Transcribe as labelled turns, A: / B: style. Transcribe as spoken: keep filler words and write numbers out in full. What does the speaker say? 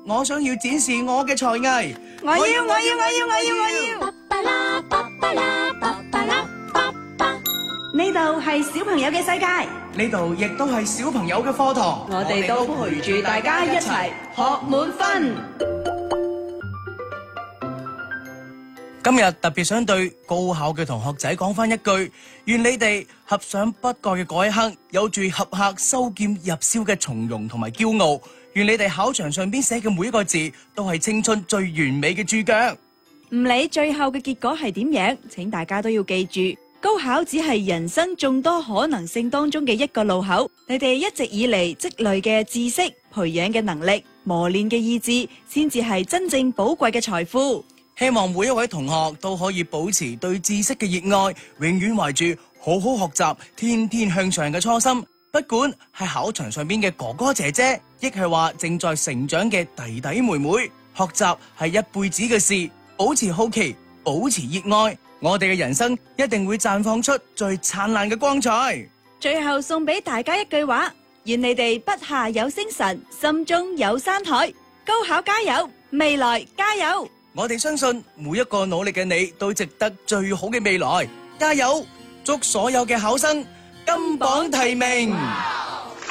A: 我想要展示我嘅才藝。
B: 我要，我要，我要，我要，我要。呢度係小朋友嘅世界，
A: 呢度亦都係小朋友嘅課堂。
B: 我哋都陪住大家一齊學滿分。
A: 今日特別想對高考嘅同學仔講翻一句：願你哋合上筆蓋嘅嗰一刻，有住俠客收劍入鞘嘅從容同埋驕傲。願你哋考場上邊寫嘅每一個字，都係青春最完美嘅注腳。
B: 唔理最後嘅結果係點樣，請大家都要記住，高考只係人生眾多可能性當中嘅一個路口。你哋一直以嚟積累嘅知識、培養嘅能力、磨練嘅意志，先至係真正寶貴嘅財富。
A: 希望每一位同學都可以保持對知識嘅熱愛，永遠懷住好好學習、天天向上嘅初心。不管係考場上邊嘅哥哥姐姐，亦係話正在成長嘅弟弟妹妹，學習係一輩子嘅事。保持好奇，保持熱愛，我哋嘅人生一定會綻放出最燦爛嘅光彩。
B: 最後送俾大家一句話：願你哋筆下有星辰，心中有山海。高考加油，未來加油！
A: 我哋相信每一個努力嘅你都值得最好嘅未來，加油！祝所有嘅考生金榜題名！